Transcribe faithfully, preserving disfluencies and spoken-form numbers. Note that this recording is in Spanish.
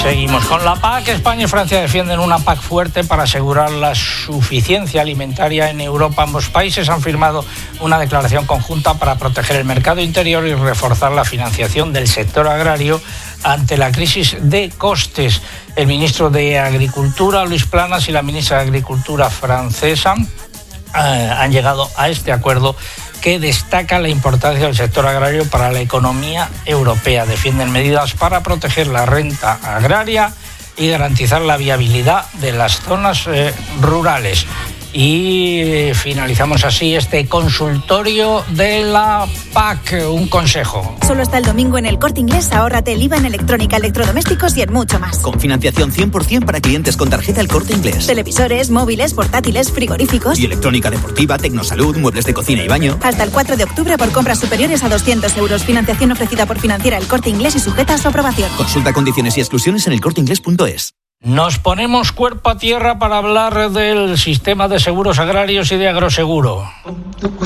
Seguimos con la P A C. España y Francia defienden una P A C fuerte para asegurar la suficiencia alimentaria en Europa. Ambos países han firmado una declaración conjunta para proteger el mercado interior y reforzar la financiación del sector agrario ante la crisis de costes. El ministro de Agricultura, Luis Planas, y la ministra de Agricultura francesa eh, han llegado a este acuerdo que destaca la importancia del sector agrario para la economía europea. Defienden medidas para proteger la renta agraria y garantizar la viabilidad de las zonas eh, rurales. Y finalizamos así este consultorio de la P A C. Un consejo. Solo hasta el domingo en El Corte Inglés, ahórrate el I V A en electrónica, electrodomésticos y en mucho más. Con financiación cien por ciento para clientes con tarjeta El Corte Inglés. Televisores, móviles, portátiles, frigoríficos. Y electrónica deportiva, tecnosalud, muebles de cocina y baño. Hasta el cuatro de octubre por compras superiores a doscientos euros. Financiación ofrecida por Financiera El Corte Inglés y sujeta a su aprobación. Consulta condiciones y exclusiones en el corte inglés punto es. Nos ponemos cuerpo a tierra para hablar del sistema de seguros agrarios y de agroseguro.